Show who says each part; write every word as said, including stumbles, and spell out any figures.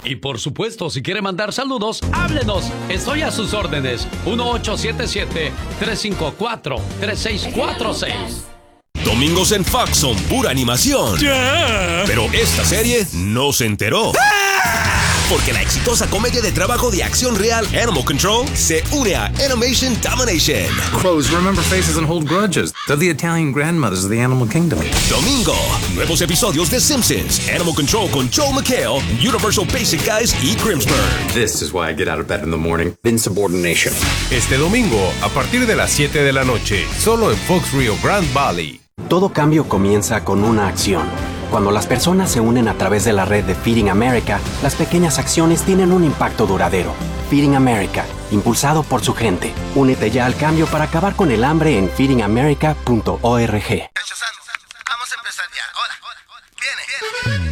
Speaker 1: Y por supuesto, si quiere mandar saludos, háblenos. Estoy a sus órdenes. uno ocho siete siete, tres cinco cuatro, tres seis cuatro seis.
Speaker 2: Domingos en Fox son pura animación.
Speaker 3: Yeah.
Speaker 2: Pero esta serie no se enteró. Porque la exitosa comedia de trabajo de acción real Animal Control se une a Animation Domination.
Speaker 4: Crows remember faces and hold grudges. They're the Italian grandmothers of the animal kingdom.
Speaker 2: Domingo, nuevos episodios de Simpsons, Animal Control con Joel McHale, Universal Basic Guys y Grimmsburg.
Speaker 4: This is why I get out of bed in the morning. Insubordination.
Speaker 5: Este domingo, a partir de las siete de la noche, solo en Fox Rio Grande Valley.
Speaker 6: Todo cambio comienza con una acción. Cuando las personas se unen a través de la red de Feeding America, las pequeñas acciones tienen un impacto duradero. Feeding America, impulsado por su gente. Únete ya al cambio para acabar con el hambre en feeding america punto org.
Speaker 7: Vamos a empezar ya. Hola, hola, hola. Viene, viene.